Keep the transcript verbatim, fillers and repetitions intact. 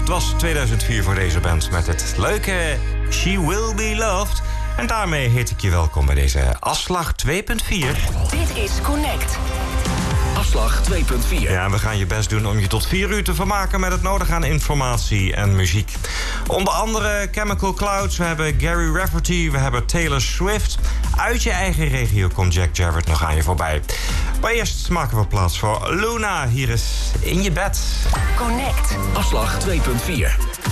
Het was tweeduizend vier voor deze band met het leuke She Will Be Loved. En daarmee heet ik je welkom bij deze afslag twee punt vier. Dit is Connect. Afslag twee punt vier. Ja, we gaan je best doen om je tot vier uur te vermaken met het nodige aan informatie en muziek. Onder andere Chemical Clouds, we hebben Gary Rafferty, we hebben Taylor Swift. Uit je eigen regio komt Jack Jarrett nog aan je voorbij. Maar eerst maken we plaats voor Luna. Hier is In Je Bed. Connect. Afslag twee punt vier.